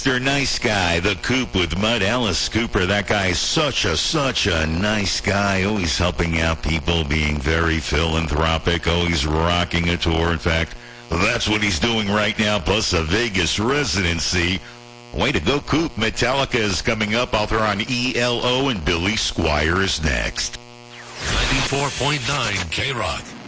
Mr. Nice Guy, the Coop with Mud. Alice Cooper, that guy is such a nice guy, always helping out people, being very philanthropic, always rocking a tour. In fact, that's what he's doing right now, plus a Vegas residency. Way to go, Coop. Metallica is coming up. Author on ELO, and Billy Squier is next. 94.9 K-Rock.